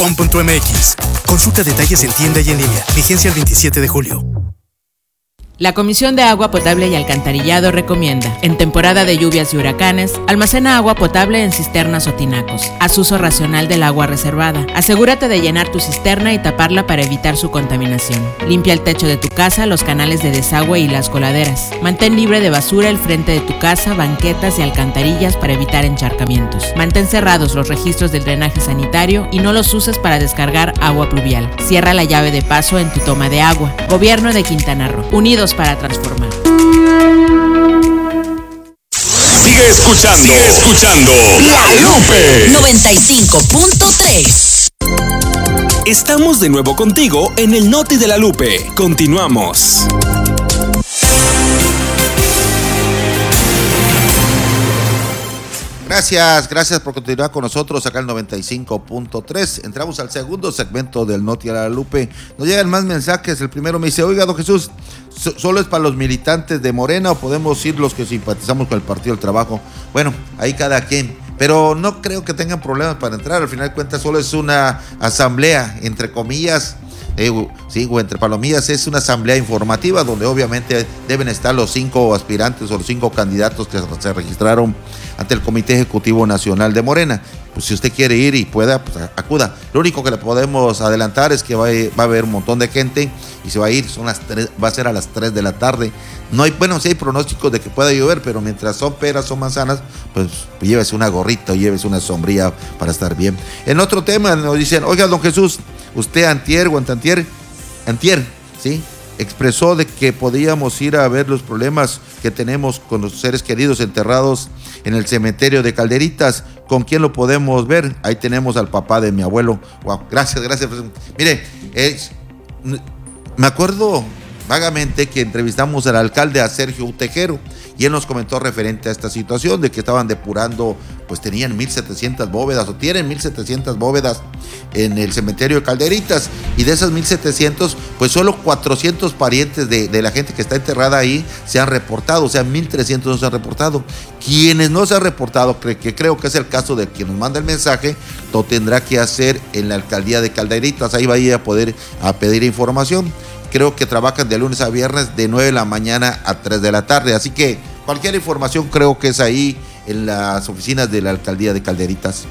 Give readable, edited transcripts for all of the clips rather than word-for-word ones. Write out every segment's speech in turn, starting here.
POM.mx. Consulta detalles en tienda y en línea. Vigencia el 27 de julio. La Comisión de Agua Potable y Alcantarillado recomienda, en temporada de lluvias y huracanes, almacena agua potable en cisternas o tinacos. Haz uso racional del agua reservada. Asegúrate de llenar tu cisterna y taparla para evitar su contaminación. Limpia el techo de tu casa, los canales de desagüe y las coladeras. Mantén libre de basura el frente de tu casa, banquetas y alcantarillas para evitar encharcamientos. Mantén cerrados los registros del drenaje sanitario y no los uses para descargar agua pluvial. Cierra la llave de paso en tu toma de agua. Gobierno de Quintana Roo. Unidos para transformar. Sigue escuchando La Lupe 95.3. Estamos de nuevo contigo en el Noti de la Lupe. Continuamos. Gracias por continuar con nosotros acá en 95.3. Entramos al segundo segmento del Noti a la Lupe. Nos llegan más mensajes. El primero me dice, oiga, don Jesús, ¿solo es para los militantes de Morena o podemos ir los que simpatizamos con el Partido del Trabajo? Bueno, ahí cada quien. Pero no creo que tengan problemas para entrar. Al final de cuentas solo es una asamblea, entre comillas, sí, o entre palomillas, es una asamblea informativa donde obviamente deben estar los 5 aspirantes o los 5 candidatos que se registraron ante el Comité Ejecutivo Nacional de Morena. Pues si usted quiere ir y pueda, pues acuda. Lo único que le podemos adelantar es que va a haber un montón de gente y se va a ir, va a ser a las 3 de la tarde. No hay, bueno, sí hay pronósticos de que pueda llover, pero mientras son peras o manzanas, pues llévese una gorrita o llévese una sombrilla para estar bien. En otro tema nos dicen, oiga, don Jesús, usted antier, ¿sí?, expresó de que podíamos ir a ver los problemas que tenemos con los seres queridos enterrados en el cementerio de Calderitas. ¿Con quién lo podemos ver? Ahí tenemos al papá de mi abuelo. Wow, gracias. Mire, me acuerdo vagamente que entrevistamos al alcalde, a Sergio Utejero, y él nos comentó referente a esta situación de que estaban depurando, pues tenían 1,700 bóvedas o tienen 1,700 bóvedas en el cementerio de Calderitas, y de esas 1,700, pues solo 400 parientes de la gente que está enterrada ahí se han reportado, o sea, 1,300 no se han reportado. Quienes no se han reportado, que creo que es el caso de quien nos manda el mensaje, lo tendrá que hacer en la alcaldía de Calderitas, ahí va a ir a poder pedir información. Creo que trabajan de lunes a viernes de 9 de la mañana a 3 de la tarde. Así que cualquier información creo que es ahí en las oficinas de la alcaldía de Calderitas.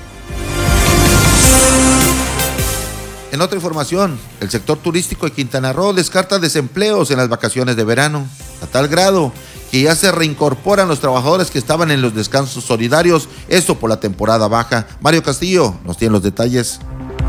En otra información, el sector turístico de Quintana Roo descarta desempleos en las vacaciones de verano, a tal grado que ya se reincorporan los trabajadores que estaban en los descansos solidarios, esto por la temporada baja. Mario Castillo nos tiene los detalles.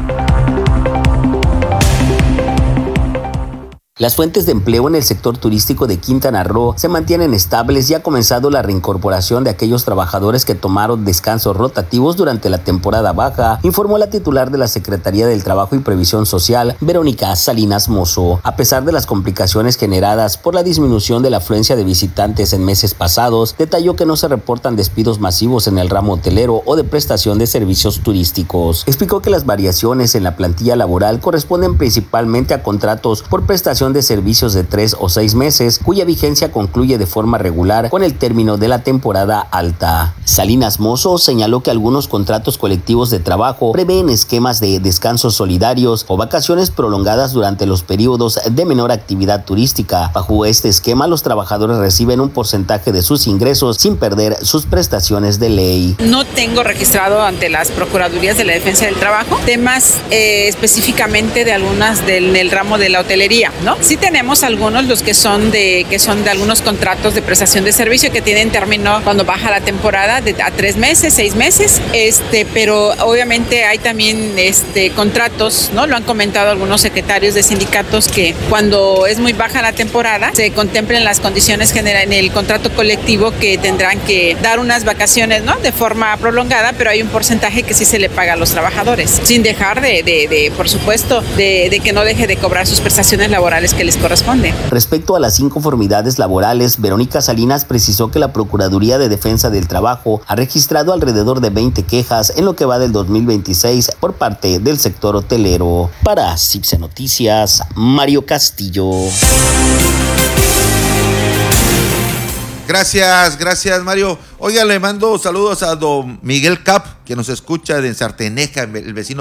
Las fuentes de empleo en el sector turístico de Quintana Roo se mantienen estables y ha comenzado la reincorporación de aquellos trabajadores que tomaron descansos rotativos durante la temporada baja, informó la titular de la Secretaría del Trabajo y Previsión Social, Verónica Salinas Mozo. A pesar de las complicaciones generadas por la disminución de la afluencia de visitantes en meses pasados, detalló que no se reportan despidos masivos en el ramo hotelero o de prestación de servicios turísticos. Explicó que las variaciones en la plantilla laboral corresponden principalmente a contratos por prestación de servicios de 3 o 6 meses, cuya vigencia concluye de forma regular con el término de la temporada alta. Salinas Mozo señaló que algunos contratos colectivos de trabajo prevén esquemas de descansos solidarios o vacaciones prolongadas durante los periodos de menor actividad turística. Bajo este esquema, los trabajadores reciben un porcentaje de sus ingresos sin perder sus prestaciones de ley. No tengo registrado ante las Procuradurías de la Defensa del Trabajo temas específicamente de algunas del ramo de la hotelería, ¿no? Sí tenemos algunos, los que son de algunos contratos de prestación de servicio que tienen término cuando baja la temporada a 3 meses, 6 meses, pero obviamente hay también contratos, ¿no? Lo han comentado algunos secretarios de sindicatos que cuando es muy baja la temporada se contemplan las condiciones generales en el contrato colectivo que tendrán que dar unas vacaciones, ¿no? De forma prolongada, pero hay un porcentaje que sí se le paga a los trabajadores, sin dejar por supuesto, de que no deje de cobrar sus prestaciones laborales que les corresponde. Respecto a las inconformidades laborales, Verónica Salinas precisó que la Procuraduría de Defensa del Trabajo ha registrado alrededor de 20 quejas en lo que va del 2026 por parte del sector hotelero. Para CIPSE Noticias, Mario Castillo. Gracias Mario. Oiga, le mando saludos a don Miguel Cap, que nos escucha de Sarteneja, el vecino